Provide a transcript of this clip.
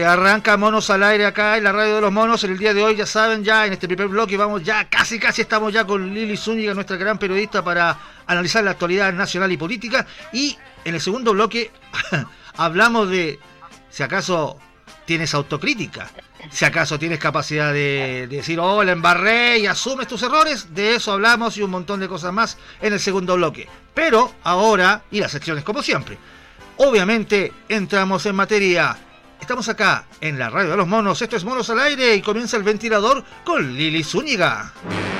Arranca Monos al Aire acá en la radio de los monos. En el día de hoy, ya saben, ya en este primer bloque vamos ya, casi estamos ya con Lili Zúñiga, nuestra gran periodista, para analizar la actualidad nacional y política. Y en el segundo bloque hablamos de si acaso tienes autocrítica, si acaso tienes capacidad de decir, oh, la embarré, y asumes tus errores. De eso hablamos y un montón de cosas más en el segundo bloque. Pero ahora, y las secciones como siempre, obviamente entramos en materia. Estamos acá en la radio de los monos. Esto es Monos al Aire y comienza el ventilador con Lili Zúñiga.